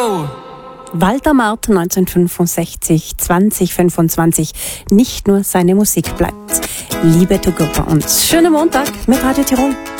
go. Walter Mart 1965, 2025. Nicht nur seine Musik bleibt. Liebe to go bei uns. Schönen Montag mit Radio Tirol.